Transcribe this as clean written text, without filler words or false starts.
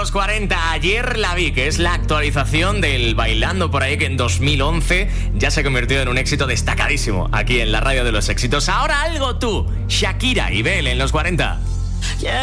los 40. Ayer la vi, que es la actualización del Bailando por ahí, que en 2011 ya se convirtió en un éxito destacadísimo aquí en la radio de los éxitos. Ahora algo tú, Shakira y Bel en los 40.